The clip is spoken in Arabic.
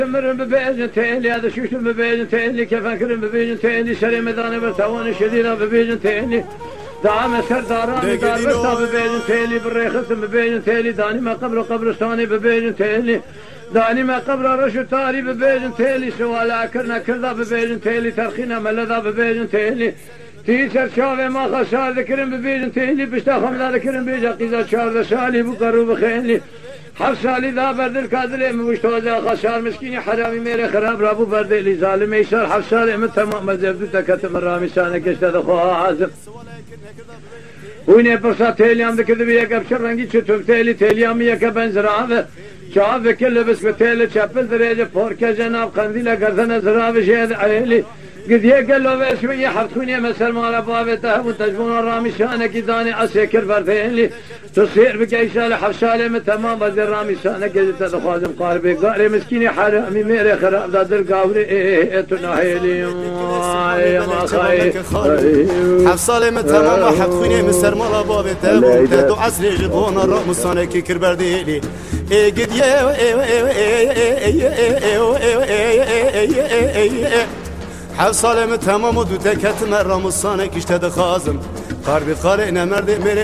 مرن ببيجن تيلي هذا شوشن ببيجن تيلي كيف انكرن ببيجن تيلي شري مداني برتوان شدينا ببيجن تيلي دعم سرداران دار برتا ببيجن تيلي بالريخت ببيجن تيلي داني ما قبر قبرستاني ببيجن تيلي داني ما قبر رشو تاري ببيجن تيلي سوالا كرنا كردا ببيجن تيلي ترخينا ملذا ببيجن تيلي تيسر شافي ما خسار ذكرن ببيجن تيلي بشتا خمدا ذكرن بيجا قيزا شار شالي بقرو بخيلي حفصالي ذا برد الكادلي مشتوزا خسار مسكيني حرامي ميري خراب رابو برد اللي ظالم يسار حفصالي من تمام مزبدو تكتم الرامي سانك اشتاد خوها عازم ويني برصا تيلي عم ذكر بيك ابشر رنجي شتوب تيلي عم يكا بنزرعه شاف كل بس بتيلي شابل دريجة فوركا جناب قنديلة قرثنا زرابي شهد عيلي قد يقل له بس شوية حرتوني مسر مال بابته وتجبون الرامي شانك داني اسيكر برثيلي تصير بكيشالي حفشالي من تمام بدر رامي شانك قد تدخازم قاربي قاري مسكيني حرامي ميري خراب داد القاوري تناهيلي يا ما خاي حفصالي من تمام حرتوني مسر مال بابته وتدو عسري جبون الرامي شانك كربرديلي قد حفصالي من تمام ودو تكت مرام الصانك اشتد خازم قاربي قارئنا مرد